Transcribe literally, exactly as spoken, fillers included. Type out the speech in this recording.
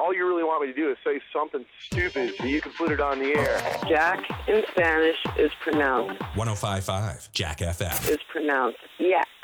all you really want me to do is say something stupid so you can put it on the air. Jack in Spanish is pronounced. one oh five point five Jack F M. Is pronounced. Yeah.